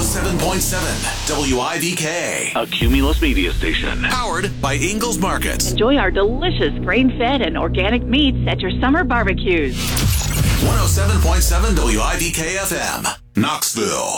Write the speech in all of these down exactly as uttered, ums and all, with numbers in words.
seven point seven W I V K. A Cumulus media station. Powered by Ingalls Market. Enjoy our delicious grain-fed and organic meats at your summer barbecues. one oh seven point seven W I V K F M, Knoxville.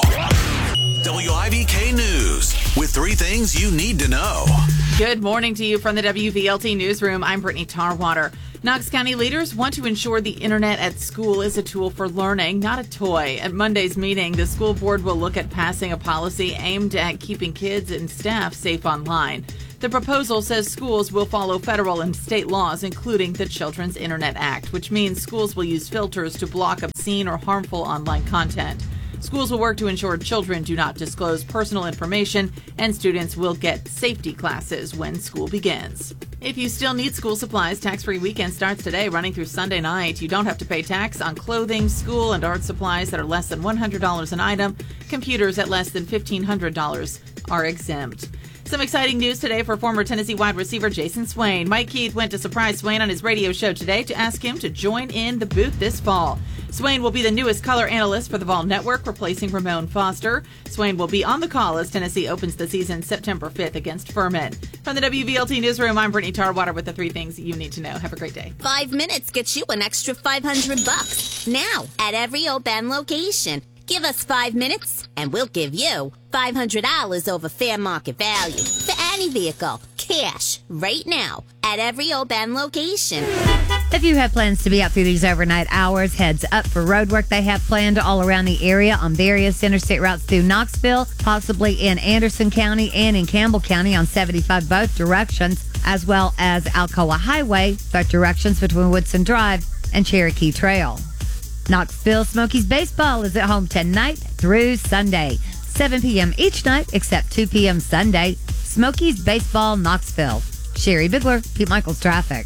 W I V K News with three things you need to know. Good morning to you from the W V L T Newsroom. I'm Brittany Tarwater. Knox County leaders want to ensure the internet at school is a tool for learning, not a toy. At Monday's meeting, the school board will look at passing a policy aimed at keeping kids and staff safe online. The proposal says schools will follow federal and state laws, including the Children's Internet Act, which means schools will use filters to block obscene or harmful online content. Schools will work to ensure children do not disclose personal information, and students will get safety classes when school begins. If you still need school supplies, tax-free weekend starts today, running through Sunday night. You don't have to pay tax on clothing, school, and art supplies that are less than one hundred dollars an item. Computers at less than fifteen hundred dollars are exempt. Some exciting news today for former Tennessee wide receiver Jason Swain. Mike Keith went to surprise Swain on his radio show today to ask him to join in the booth this fall. Swain will be the newest color analyst for the Vol Network, replacing Ramon Foster. Swain will be on the call as Tennessee opens the season September fifth against Furman. From the W V L T Newsroom, I'm Brittany Tarwater with the three things you need to know. Have a great day. Five minutes gets you an extra five hundred bucks. Now, at every Oban location. Give us five minutes, and we'll give you five hundred dollars over fair market value for any vehicle. Cash, right now, at every Oban location. If you have plans to be out through these overnight hours, heads up for road work they have planned all around the area on various interstate routes through Knoxville, possibly in Anderson County and in Campbell County on seventy-five both directions, as well as Alcoa Highway, both directions between Woodson Drive and Cherokee Trail. Knoxville Smokies baseball is at home tonight through Sunday, seven p.m. each night except two p.m. Sunday. Smokies baseball, Knoxville. Sherry Bigler, Pete Michaels Traffic.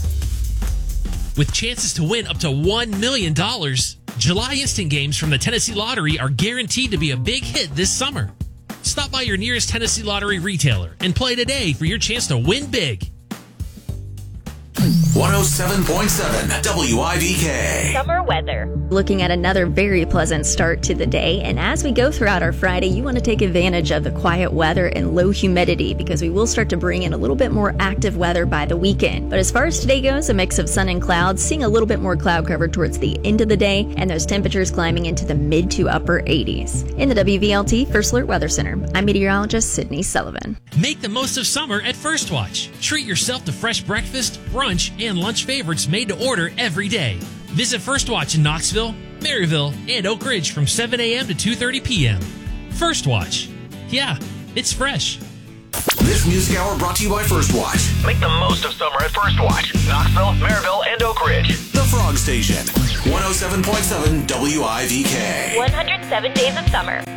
With chances to win up to one million dollars, July instant games from the Tennessee Lottery are guaranteed to be a big hit this summer. Stop by your nearest Tennessee Lottery retailer and play today for your chance to win big. one oh seven point seven W I V K. Summer weather. Looking at another very pleasant start to the day, and as we go throughout our Friday, you want to take advantage of the quiet weather and low humidity because we will start to bring in a little bit more active weather by the weekend. But as far as today goes, a mix of sun and clouds, seeing a little bit more cloud cover towards the end of the day, and those temperatures climbing into the mid to upper eighties. In the W V L T First Alert Weather Center, I'm meteorologist Sydney Sullivan. Make the most of summer at First Watch. Treat yourself to fresh breakfast, brunch, and lunch favorites made to order every day. Visit First Watch in Knoxville, Maryville, and Oak Ridge from seven a.m. to two thirty p.m. First Watch. Yeah, it's fresh. This music hour brought to you by First Watch. Make the most of summer at First Watch. Knoxville, Maryville, and Oak Ridge. The Frog Station. one oh seven point seven W I V K. one hundred seven days of summer.